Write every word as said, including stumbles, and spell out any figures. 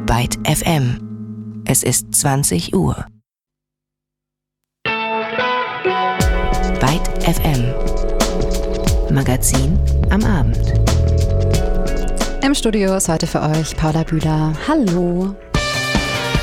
Byte F M. Es ist zwanzig Uhr. Byte F M. Magazin am Abend. Im Studio ist heute für euch Paula Bühler. Hallo.